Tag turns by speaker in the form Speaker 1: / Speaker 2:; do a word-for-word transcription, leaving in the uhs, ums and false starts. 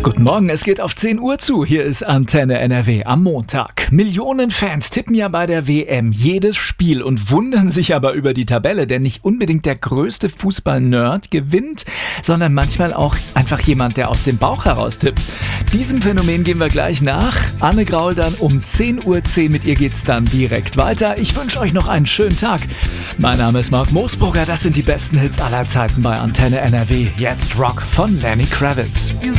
Speaker 1: Guten Morgen, es geht auf zehn Uhr zu. Hier ist Antenne N R W am Montag. Millionen Fans tippen ja bei der W M jedes Spiel und wundern sich aber über die Tabelle, denn nicht unbedingt der größte Fußball-Nerd gewinnt, sondern manchmal auch einfach jemand, der aus dem Bauch heraus tippt. Diesem Phänomen gehen wir gleich nach. Anne Graul dann um zehn Uhr zehn, mit ihr geht's dann direkt weiter. Ich wünsche euch noch einen schönen Tag. Mein Name ist Marc Moosbrugger, das sind die besten Hits aller Zeiten bei Antenne N R W. Jetzt Rock von Lenny Kravitz.